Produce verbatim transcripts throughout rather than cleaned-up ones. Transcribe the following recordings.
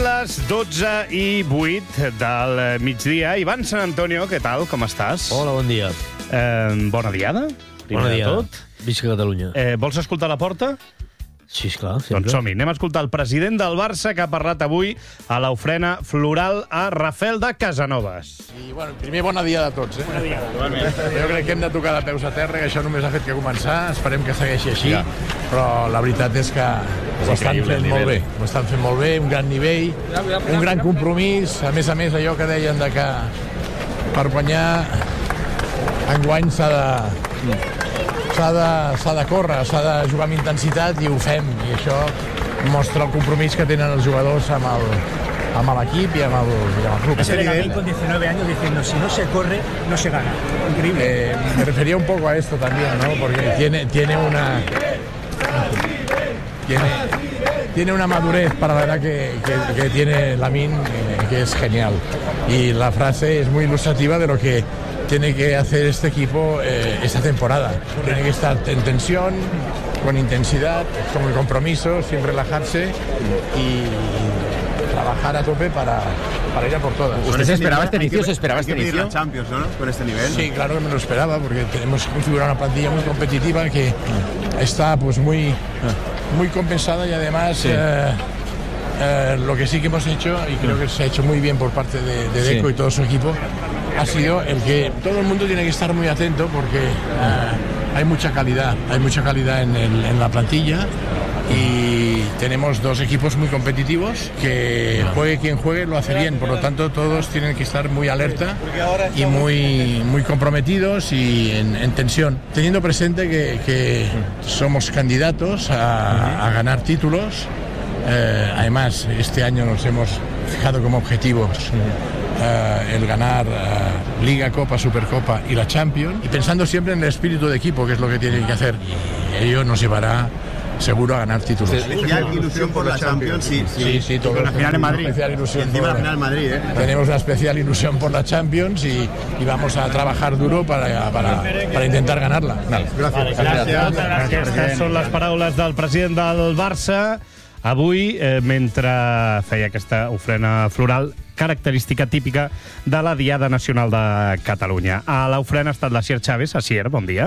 les dotze i vuit del migdia. Ivan Sant Antonio, què tal? Com estàs? Hola, bon dia. Eh, bona diada, primer Bona de diada. tot. Visca Catalunya. Eh, vols escoltar la porta? Sí, esclar, sempre. Doncs som-hi. Anem a escoltar el president del Barça que ha parlat avui a l'ofrena floral a Rafel de Casanovas. I, bueno, primer, bona dia a tots. Eh? Bona dia. Jo crec que hem de tocar de peus a terra, que això només ha fet que començar. Esperem que segueixi així. Ja. Però la veritat és que ho estan fent molt bé. Ho estan fent molt bé, un gran nivell, un gran compromís. A més a més, allò que deien de que per guanyar enguany s'ha de... s'ha de, s'ha de córrer, s'ha de jugar amb intensitat i ho fem, i això mostra el compromís que tenen els jugadors amb el, amb l'equip i amb el, i amb el club. Ese Benavent con diecinueve años diciendo si no se corre, no se gana. Increíble. Eh, me refería un poco a esto también, ¿no? Porque tiene, tiene una... Tiene, tiene una madurez para la edad que, que, que tiene Lamine, eh, que es genial. Y la frase es muy ilustrativa de lo que tiene que hacer este equipo eh, esta temporada. Tiene que estar en tensión, con intensidad, con el compromiso, sin relajarse y trabajar a tope para, para ir a por todas. ¿Usted se esperaba este inicio? que, ¿Se esperaba este inicio? La Champions, ¿no? Por este nivel. Sí, claro que me lo esperaba, porque tenemos configurado una plantilla muy competitiva que está pues muy, muy compensada y además... Sí. Eh, Eh, lo que sí que hemos hecho, y creo que se ha hecho muy bien por parte de, de Deco sí. y todo su equipo, ha sido el que todo el mundo tiene que estar muy atento porque eh, hay mucha calidad, hay mucha calidad en, el, en la plantilla y tenemos dos equipos muy competitivos que juegue quien juegue lo hace bien, por lo tanto todos tienen que estar muy alerta y muy, muy comprometidos y en, en tensión, teniendo presente que, que somos candidatos a, a ganar títulos. Eh, además, este año nos hemos fijado como objetivos eh, el ganar eh, Liga, Copa, Supercopa y la Champions, y pensando siempre en el espíritu de equipo, que es lo que tienen que hacer, y ello nos llevará seguro a ganar títulos. Especial ilusión por la Champions, sí. Sí, sí, sí todo. Con la final en Madrid. Especial ilusión y encima por, la final en Madrid, ¿eh? Tenemos una especial ilusión por la Champions y, y vamos a trabajar duro para, para, para intentar ganarla. Vale. Gràcies. Gràcies. Aquestes són les paraules del president del Barça avui, eh, mentre feia aquesta ofrena floral característica típica de la Diada Nacional de Catalunya. A l'ofrena ha estat l'Asier Chávez. Asier, bon dia.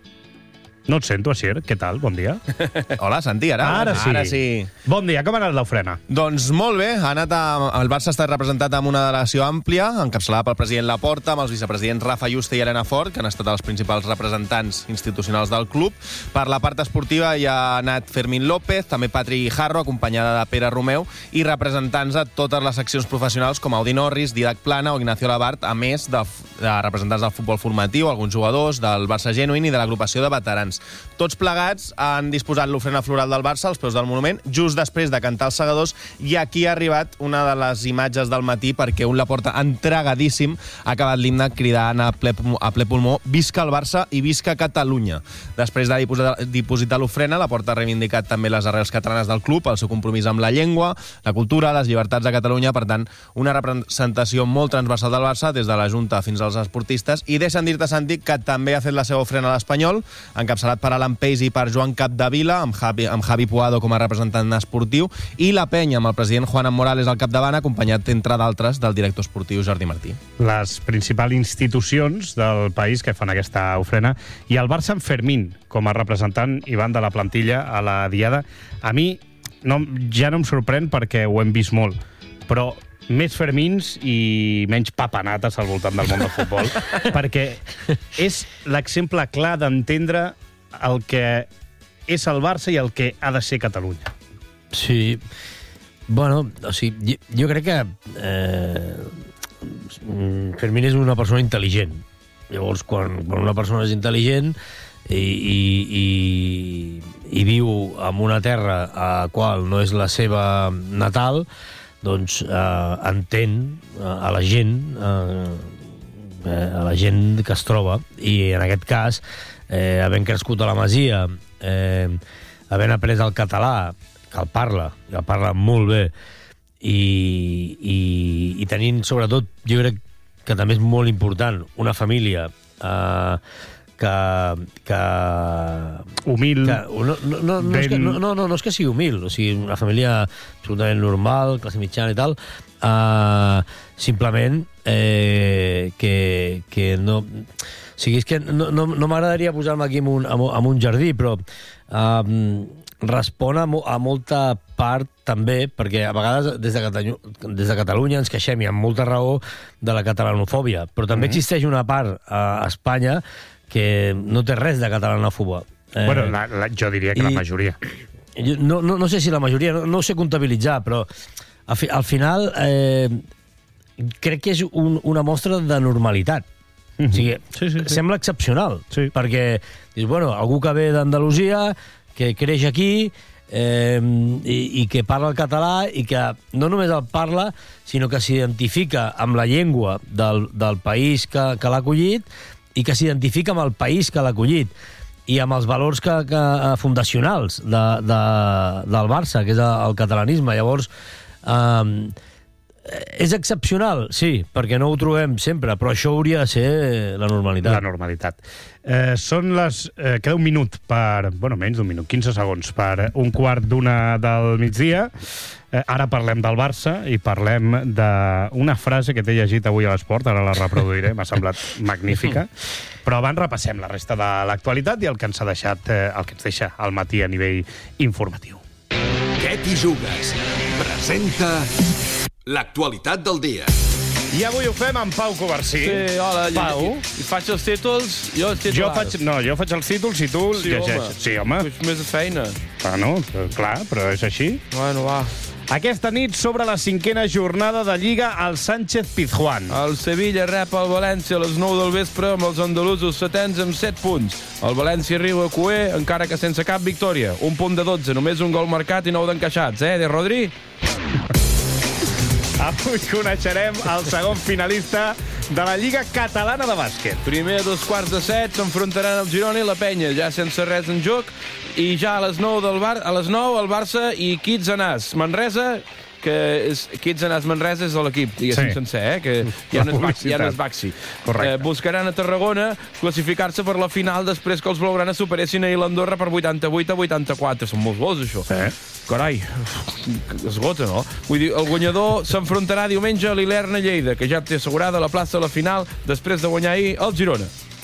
No et sento, Asier. Què tal? Bon dia. Hola, Santi, ara. Ara sí. Ara sí. Bon dia. Com ha anat l'ofrena? Doncs molt bé. Ha anat a... El Barça ha estat representat amb una delegació àmplia, encapçalada pel president Laporta, amb els vicepresidents Rafa Yuste i Elena Fort, que han estat els principals representants institucionals del club. Per la part esportiva hi ha anat Fermín López, també Patri Guijarro, acompanyada de Pere Romeu, i representants de totes les seccions professionals com Audi Norris, Didac Plana o Ignacio Labart, a més de, de representants del futbol formatiu, alguns jugadors del Barça Genuïn i de l'agrupació de veterans. Tots plegats han disposat l'ofrena floral del Barça als peus del monument, just després de cantar els segadors, i aquí ha arribat una de les imatges del matí perquè un Laporta entregadíssim ha acabat l'himne cridant a ple, a ple pulmó «Visca el Barça i visca Catalunya». Després de dipositar, dipositar l'ofrena, Laporta ha reivindicat també les arrels catalanes del club, el seu compromís amb la llengua, la cultura, les llibertats de Catalunya, per tant, una representació molt transversal del Barça, des de la Junta fins als esportistes, i deixa'm dir-te, Santi, que també ha fet la seva ofrena a l'Espanyol, encapçalat per Alan Peis i per Joan Capdevila, amb Javi, amb Javi Puado com a representant esportiu, i la penya amb el president Juan Morales al capdavant, acompanyat, entre d'altres, del director esportiu Jordi Martí. Les principals institucions del país que fan aquesta ofrena, i el Barça amb Fermín com a representant, Ivan, de la plantilla a la Diada. A mi no, ja no em sorprèn perquè ho hem vist molt, però més Fermins i menys papanates al voltant del món del futbol, perquè és l'exemple clar d'entendre el que és el Barça i el que ha de ser Catalunya. Sí. Bueno, o sigui, jo, jo crec que eh, Fermín és una persona intel·ligent. Llavors, quan, quan una persona és intel·ligent i, i, i, i viu en una terra a la qual no és la seva natal, doncs eh, entén a la gent eh, a la gent que es troba, i en aquest cas eh, havent crescut a la Masia, eh, havent après el català, que el parla, que el parla molt bé, i, i, i tenint, sobretot, jo crec que també és molt important, una família eh, que... que humil. Que, no, no, no, no, és que, no, no, no, no és que sigui humil, o sigui, una família absolutament normal, classe mitjana i tal, uh, simplement eh, que, que no... O sigui, és que no, no, no m'agradaria posar-me aquí en un, en un jardí, però uh, respon a, mo, a molta part també, perquè a vegades des de, Catalunya, des de Catalunya ens queixem, i amb molta raó, de la catalanofòbia, però també mm-hmm. existeix una part a Espanya que no té res de catalanòfoba. Eh, bueno, la, la, jo diria que i, la majoria. No, no, no sé si la majoria, no, no ho sé comptabilitzar, però al, fi, al final eh, crec que és un, una mostra de normalitat. O sigui, sí, sí, sí. Sembla excepcional, sí. Perquè dius, bueno, algú que ve d'Andalusia, que creix aquí eh, i, i que parla el català i que no només el parla, sinó que s'identifica amb la llengua del, del país que, que l'ha acollit i que s'identifica amb el país que l'ha acollit i amb els valors que, que, fundacionals de, de, del Barça, que és el catalanisme. Llavors, eh, és excepcional, sí, perquè no ho trobem sempre, però això hauria de ser la normalitat. La normalitat. Eh, són les... Eh, queda un minut per... Bueno, menys d'un minut, quinze segons, per un quart d'una del migdia. Eh, ara parlem del Barça i parlem d'una frase que t'he llegit avui a l'Esport, ara la reproduiré, m'ha semblat magnífica. Però abans repassem la resta de l'actualitat i el que ens ha deixat, eh, el que ens deixa al matí a nivell informatiu. Què t'hi jugues? Presenta l'actualitat del dia. I avui ho fem amb Pau Covarsí. Sí, hola. Pau. I, i faig els títols, jo els titulars. Jo faig, no, jo faig els títols i tu sí, llegeixes. Home. Sí, home. Pues més de feina. Ah, no, clar, però és així. Bueno, va. Aquesta nit sobre la cinquena jornada de Lliga al Sánchez Pizjuán. El Sevilla rep el València a les nou del vespre amb els andalusos setens amb set punts. El València arriba a Cué, encara que sense cap victòria. Un punt de dotze, només un gol marcat i nou d'encaixats, eh, de Rodri? Avui coneixerem el segon finalista de la Lliga Catalana de Bàsquet. Primer a dos quarts de set s'enfrontaran el Girona i la Penya, ja sense res en joc, i ja a les nou del Bar a les nou el Barça i Kitsanàs. Manresa, que és Kitsanàs Manresa és l'equip, diguéssim, sí. Sencer, eh? Que ja no és Baxi. Ja no és Baxi. Eh, buscaran a Tarragona classificar-se per la final després que els blaugranes superessin ahir l'Andorra per vuitanta-vuit a vuitanta-quatre. Són molts gols, això. Sí. Carai, esgota, no? Vull dir, el guanyador s'enfrontarà diumenge a l'Ilerna Lleida, que ja té assegurada la plaça a la final després de guanyar ahir el Girona.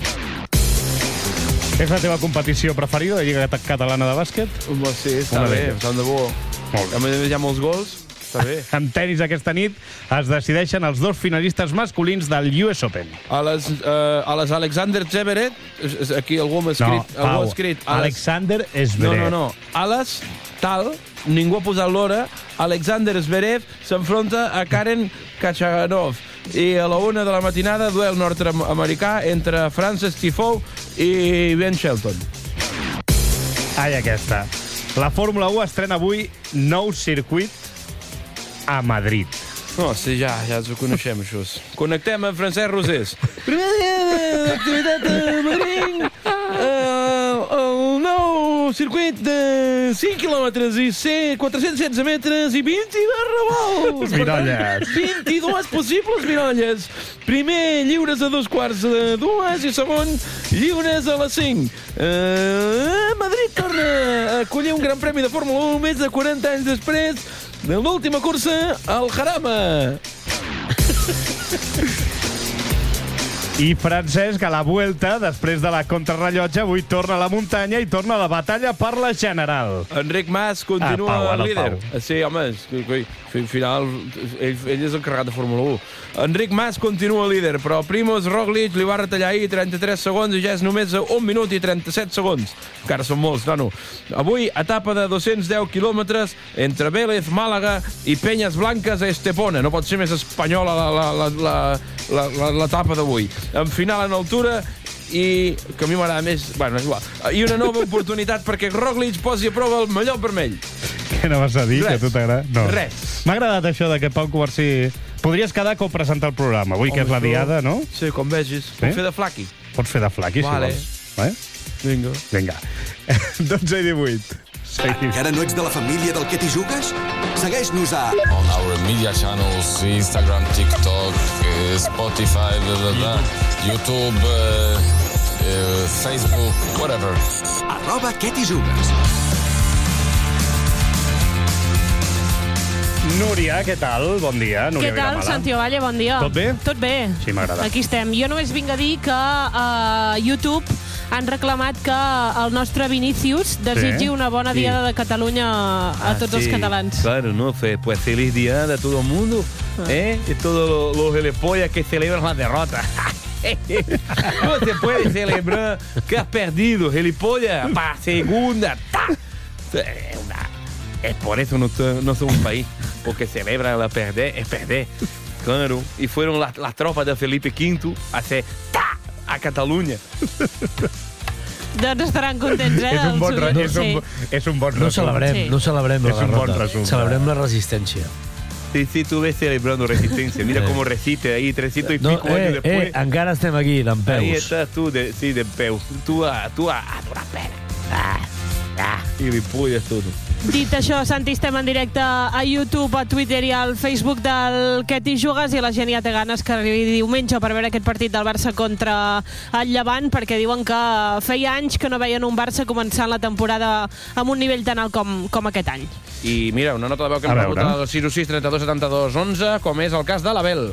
És la teva competició preferida, la Lliga Catalana de Bàsquet? Home, sí, està Una bé, tant de bo. Molt bé. A més, hi ha molts gols, està bé. En tenis aquesta nit es decideixen els dos finalistes masculins del U S Open. A les, uh, a les Alexander Zverev, aquí algú m'ha escrit... No, Pau, ha escrit a les... Alexander Zverev. No, no, no. A les tal... Ningú ha posat l'hora. Alexander Zverev s'enfronta a Karen Khachanov. I a la una de la matinada, duel nord-americà entre Frances Tiafoe i Ben Shelton. Ai, aquesta. La Fórmula u estrena avui nou circuit a Madrid. No, sí, ja, ja ens ho coneixem, això. Connectem amb Francesc Rosés. Primer dia d'activitat a Madrid. Uh, el nou circuit de cinc quilòmetres i quatre-cents setze metres i vint revolts. Mirolles. vint-i-dues possibles mirolles. Primer, lliures a dos quarts de dues i segon, lliures a les cinc. Uh, Madrid torna a acollir un gran premi de Fórmula u més de quaranta anys després de l'última cursa al Jarama. I Francesc, a la Vuelta, després de la contrarrellotge, avui torna a la muntanya i torna a la batalla per la general. Enric Mas continua ah, Pau, líder. Pau. Sí, home, al final ell, ell és el carregat de Fórmula u. Enric Mas continua líder, però Primož Roglič li va retallar ahir trenta-tres segons i ja és només a un minut i trenta-set segons. Encara són molts, nano. Avui, etapa de dos-cents deu quilòmetres entre Vélez, Màlaga i Penyes Blanques a Estepona. No pot ser més espanyola l'etapa d'avui. En final en altura i que a mi m'agrada més... Bueno, és igual. I una nova oportunitat perquè Roglič posi a prova el mallot vermell. Què no vas a dir, Res. que a tu t'agrada? No. Res. M'ha agradat això de que Pau Covarsí... Podries quedar com presentar el programa, avui que és la diada, no? Sí, com vegis. Sí? Puc fer de flaqui. Pots fer de flaqui, vale. si vols. Eh? Vinga. Vinga. dotze i divuit. Encara no ets de la família del Què t'hi jugues? Segueix-nos a... On our media channels, Instagram, TikTok, Spotify, blah, blah, blah, YouTube... Uh... uh, Facebook, whatever. Arroba què t'hi jugues. Núria, què tal? Bon dia. Núria Què tal, Vilamala. Santi Ovalle? Bon dia. Tot bé? Tot bé. Sí, m'agrada. Aquí estem. Jo només vinc a dir que a YouTube han reclamat que el nostre Vinícius desitgi una bona Sí. diada de Catalunya a Ah, tots sí, els catalans. Claro, ¿no? Fe- Pues feliz diada a todo el mundo, ¿eh? Y todos los, los gilipollas que celebran la derrota. ¿Cómo se puede celebrar que has perdido, gilipollas? Pa' segunda. ¡Ta! Eh, una- Es por eso no, to- no somos un país, porque celebra la perder, es perder. Claro. Y fueron las, las tropas de Felipe quinto a hacer ¡ta! A Catalunya. Doncs estaran contents, eh? És un bon, re, dels és un, oients. bo- és un bon No resum. celebrem, Sí. no celebrem la És un bon derrota. resum. Celebrem la resistència. Sí, sí, tú ves celebrando resistencia. Mira Eh. cómo resiste ahí, trescientos y No, pico años eh, después. eh, encara estem aquí, d'en Ahí peus. estás tú, de, sí, de peus. Tú a, tú a, a duras penas. Ah, ah, y ripolles todo. Dit això, Santi, estem en directe a YouTube, a Twitter i al Facebook del Què t'hi jugues, i la gent ja té ganes que arribi diumenge per veure aquest partit del Barça contra el Llevant, perquè diuen que feia anys que no veien un Barça començant la temporada amb un nivell tan alt com, com aquest any. I mira, una nota de veu que A hem veure. rebut al sis sis trenta dos setanta dos onze, com és el cas de l'Abel.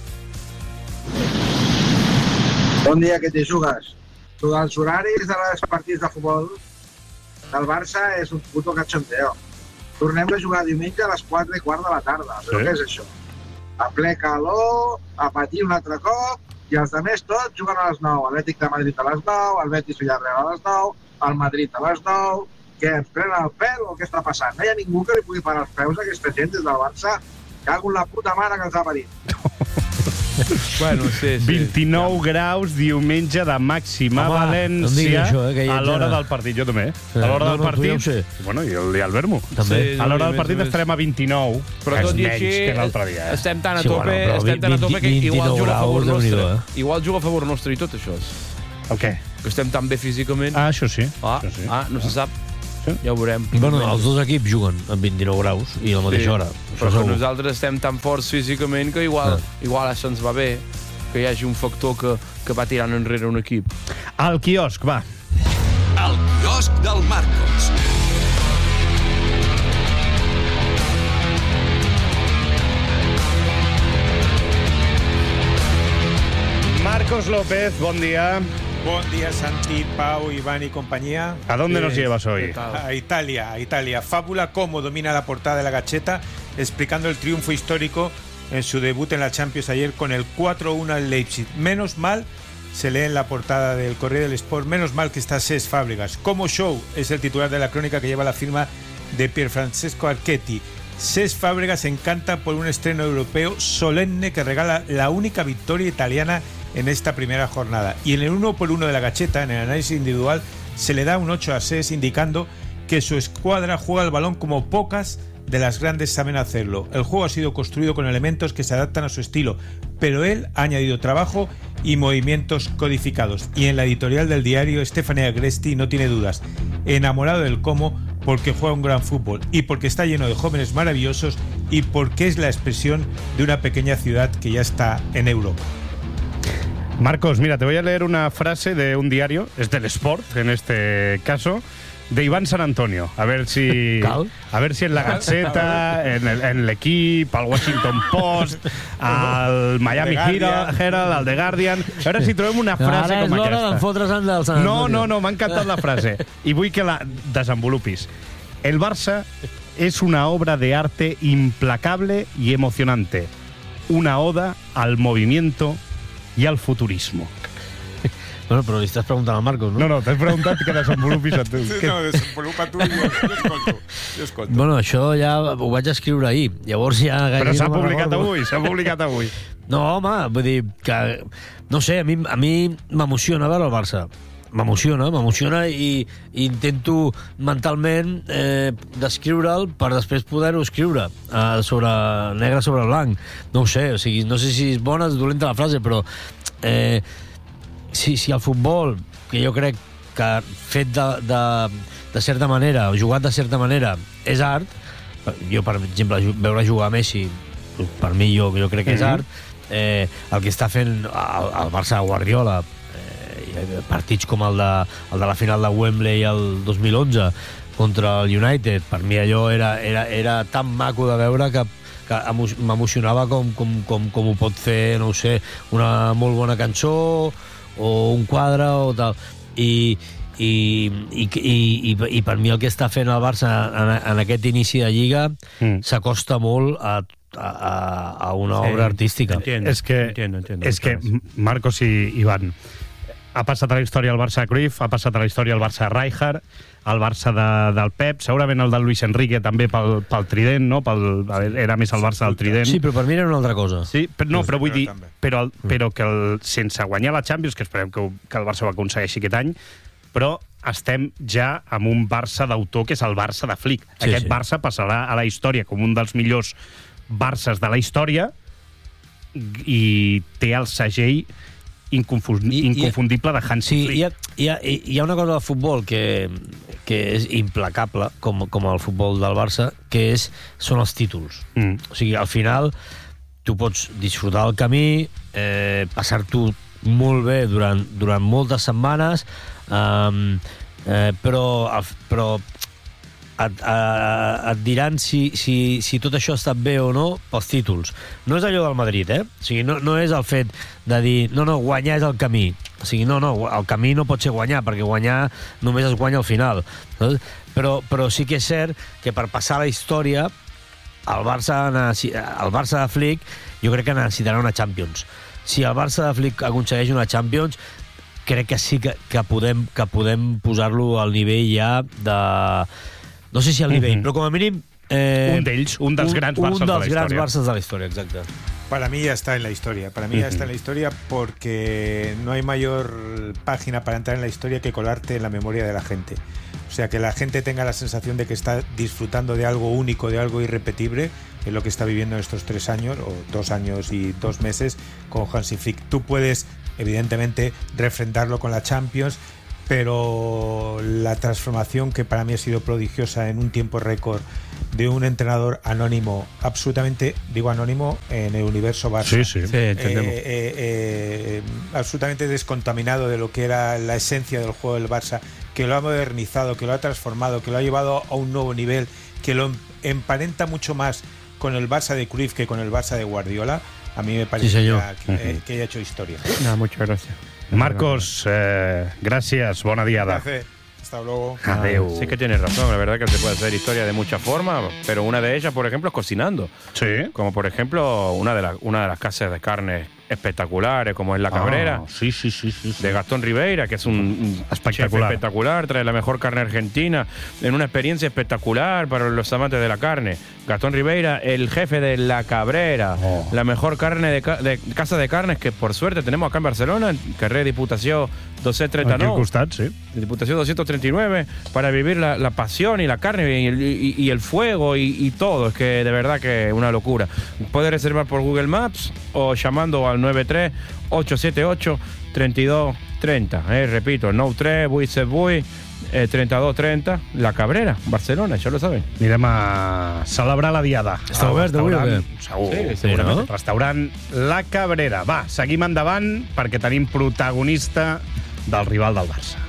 Bon dia, què t'hi jugues? Tu dels horaris dels partits de futbol del Barça és un puto cachondeo. Tornem a jugar diumenge a les quatre i quart de la tarda. Però Sí. què és això? A ple calor, a patir un altre cop, i els altres tots juguen a les nou. Atlètic de Madrid a les nou, el Betis Villarreal a les nou, el Madrid a les nou. Què, ens prenen el pèl o què està passant? No hi ha ningú que li pugui parar els peus a aquesta gent des del Barça. Cago en la puta mare que ens ha parit. Bueno, sí, sí. vint-i-nou graus diumenge de màxima a Home, no em diguis València això, eh, que ja a l'hora ets- del partit. Jo també. Sí. A l'hora No, del no, tu ja partit... ho sé. Bueno, i el, i el Vermo. També. Sí, A l'hora no, del partit més, estarem a vint-i-nou. Però que tot és i menys així, que l'altre dia. Eh? estem tan a Sí, tope, bueno, però estem tan a tope que igual vint-i-nou juga a favor graus, nostre. Déu-n'hi-do, eh? Igual juga a favor nostre i tot això. El què? Que estem tan bé físicament. Ah, això sí. Ah, això sí. ah no se sap. Sí. Ja ho veurem. Bueno, els dos equips juguen amb vint-i-nou graus i a la mateixa hora. Però Això que segur. nosaltres estem tan forts físicament que igual, Ah. igual això ens va bé, que hi hagi un factor que, que va tirant enrere un equip. Al quiosc, va. El quiosc del Marcos. Marcos López, bon dia. Buen día, Santi, Pau, Iván y compañía. ¿A dónde Eh, nos llevas hoy? A Italia, a Italia. Fábula cómo domina la portada de la Gacheta, explicando el triunfo histórico en su debut en la Champions ayer con el cuatro uno al Leipzig. Menos mal, se lee en la portada del Corriere del Sport, menos mal que está Cesc Fábregas. Como show es el titular de la crónica que lleva la firma de Pierfrancesco Archetti. Cesc Fábregas encanta por un estreno europeo solemne que regala la única victoria italiana en esta primera jornada. Y en el uno por uno de la Gacheta, en el análisis individual, se le da un ocho a Cesc, indicando que su escuadra juega el balón como pocas de las grandes saben hacerlo. El juego ha sido construido con elementos que se adaptan a su estilo, pero él ha añadido trabajo y movimientos codificados. Y en la editorial del diario, Stefania Agresti no tiene dudas. Enamorado del cómo, porque juega un gran fútbol y porque está lleno de jóvenes maravillosos y porque es la expresión de una pequeña ciudad que ya está en Europa. Marcos, mira, te voy a leer una frase de un diario, es del Sport en este caso, de Iván San Antonio. A ver si Cal? a ver si en la Gaceta, en el- en l'Equip, al Washington Post, al Miami Al The Herald, Herald, al The Guardian. A veure si trobem una frase Ara és com l'hora aquesta. d'enfotre-se'n del Sant No, Antonio. no, no, m'ha encantat la frase. I vull que la desenvolupis. El Barça es una obra de arte implacable y emocionante. Una oda al movimiento y al futurismo. Bueno, però li estàs preguntant al Marcos, no? No, no, t'he preguntat que desenvolupis a tu. Sí, no, desenvolupa tu, jo, jo escolto. Jo escolto. Bueno, això ja ho vaig escriure ahir. Llavors ja... Però gairebé s'ha no me'n publicat recordo. avui, s'ha publicat avui. No, home, vull dir que... No sé, a mi a mi m'emociona veure el Barça. M'emociona, m'emociona i, i intento mentalment eh, descriure'l per després poder-ho escriure eh, sobre negre sobre blanc. No ho sé, o sigui, no sé si és bona o és dolenta la frase, però eh, si, si el futbol, que jo crec que fet de, de, de certa manera, o jugat de certa manera, és art, jo, per exemple, veure jugar a Messi, per mi jo, jo crec que és art, eh, el que està fent el, el Barça Guardiola, eh, partits com el de, el de la final de Wembley el dos mil onze contra el United, per mi allò era, era, era tan maco de veure que, que m'emocionava com, com, com, com ho pot fer, no ho sé, una molt bona cançó o un quadre o tal. I, i, i, i, i, i per mi el que està fent el Barça en, en aquest inici de Lliga mm. s'acosta molt a, a, a una sí, obra artística. Entiendo, es que, entiendo, entiendo, es que Marcos i Ivan, ha passat a la història el Barça de Cruyff, ha passat a la història el Barça de Rijkaard, el Barça de, del Pep, segurament el del Luis Enrique també pel, pel trident, no? Pel, era més el Barça del trident. Sí, però per mi era una altra cosa. Sí, però, no, però vull dir, però, però que el, sense guanyar la Champions, que esperem que, que el Barça ho aconsegueixi aquest any, però estem ja amb un Barça d'autor que és el Barça de Flick. Sí, Aquest sí. Barça passarà a la història com un dels millors Barças de la història i té el segell inconfundible de Hansi Flick. Hi ha, hi, ha, hi ha una cosa del futbol que, que és implacable, com, com el futbol del Barça, que és, són els títols. Mm. O sigui, al final, tu pots disfrutar el camí, eh, passar-t'ho molt bé durant, durant moltes setmanes, um, eh, però, però et, eh, et diran si, si, si tot això ha estat bé o no pels títols. No és allò del Madrid, eh? O sigui, no, no és el fet de dir no, no, guanyar és el camí. O sigui, no, no, el camí no pot ser guanyar, perquè guanyar només es guanya al final. Però, però sí que és cert que per passar la història el Barça, el Barça de Flick jo crec que necessitarà una Champions. Si el Barça de Flick aconsegueix una Champions, crec que sí que, que podem, que podem posar-lo al nivell ja de... No sé si al nivell, mm-hmm. però com a mínim... Eh, un d'ells, un dels grans un, Barças un de la dels història. grans Barças de la història, exacte. Para mí ya está en la historia. Para mí ya está en la historia porque no hay mayor página para entrar en la historia que colarte en la memoria de la gente. O sea, que la gente tenga la sensación de que está disfrutando de algo único, de algo irrepetible, es lo que está viviendo en estos tres años, o dos años y dos meses, con Hansi Flick. Tú puedes, evidentemente, refrendarlo con la Champions, pero la transformación que para mí ha sido prodigiosa en un tiempo récord de un entrenador anónimo, absolutamente, digo anónimo, en el universo Barça. Sí, sí, sí entendemos. Eh, eh, eh, absolutamente descontaminado de lo que era la esencia del juego del Barça, que lo ha modernizado, que lo ha transformado, que lo ha llevado a un nuevo nivel, que lo emparenta mucho más con el Barça de Cruyff que con el Barça de Guardiola. A mí me parece sí, que, eh, que haya hecho historia. No, muchas gracias. Marcos, eh, gracias, bona diada. Gracias. Hasta luego. Adeu. Sí que tienes razón, la verdad que se puede hacer historia de muchas formas, pero una de ellas, por ejemplo, es cocinando. Sí. Como por ejemplo, una de, la, una de las casas de carne espectaculares, como es La Cabrera, ah, sí, sí, sí, sí, sí. de Gastón Ribeira, que es un, un espectacular. chef espectacular, trae la mejor carne argentina, en una experiencia espectacular para los amantes de la carne. Gastón Ribeira, el jefe de La Cabrera, oh. la mejor carne de, de casa de carnes que por suerte tenemos acá en Barcelona, en carrer Diputació doscientos treinta y nueve. Aquí al costat, sí. Diputació doscientos treinta y nueve, para vivir la, la pasión y la carne y el, y, y el fuego y, y todo. Es que de verdad que es una locura. Puedes reservar por Google Maps o llamando al nueve tres ocho siete ocho tres dos tres cero. Eh, repito, nou tres vuit set vuit eh, trenta-dos trenta, La Cabrera, Barcelona, ja lo saben. Anirem a celebrar la diada. Està obert avui o què? Segur, sí, segurament. No? Restaurant La Cabrera. Va, seguim endavant perquè tenim protagonista del rival del Barça.